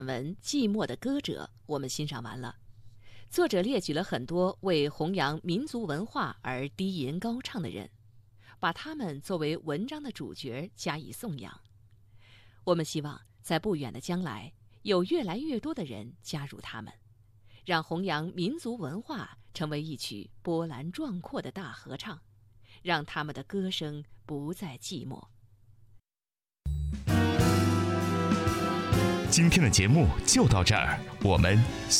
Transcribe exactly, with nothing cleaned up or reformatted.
文《寂寞的歌者》，我们欣赏完了。作者列举了很多为弘扬民族文化而低吟高唱的人，把他们作为文章的主角加以颂扬。我们希望在不远的将来，有越来越多的人加入他们，让弘扬民族文化成为一曲波澜壮阔的大合唱，让他们的歌声不再寂寞。 今天的节目就到这儿，我们